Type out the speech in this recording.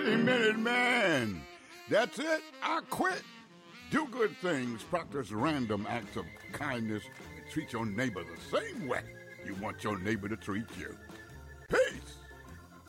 Minute Man. That's it. I quit. Do good things, practice random acts of kindness, and treat your neighbor the same way you want your neighbor to treat you. Peace.